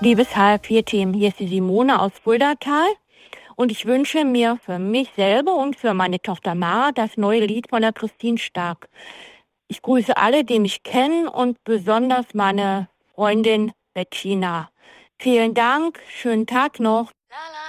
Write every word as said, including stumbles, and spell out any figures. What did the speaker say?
Liebes H F vier-Team, hier ist die Simone aus Fuldatal und ich wünsche mir für mich selber und für meine Tochter Mara das neue Lied von der Christine Stark. Ich grüße alle, die mich kennen und besonders meine Freundin Bettina. Vielen Dank, schönen Tag noch.